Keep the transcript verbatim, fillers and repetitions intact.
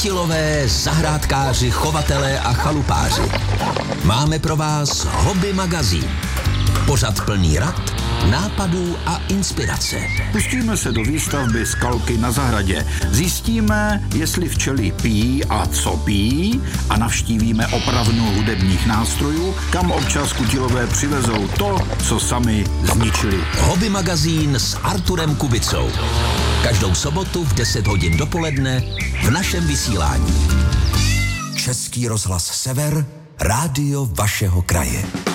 kutilové, zahrádkáři, chovatelé a chalupáři. Máme pro vás Hobby magazín. Pořad plný rad, nápadů a inspirace. Pustíme se do výstavby skalky na zahradě. Zjistíme, jestli včely pijí a co pijí a navštívíme opravnu hudebních nástrojů, kam občas kutilové přivezou to, co sami zničili. Hobby magazín s Arturem Kubicou. Každou sobotu v deset hodin dopoledne v našem vysílání. Český rozhlas Sever, rádio vašeho kraje.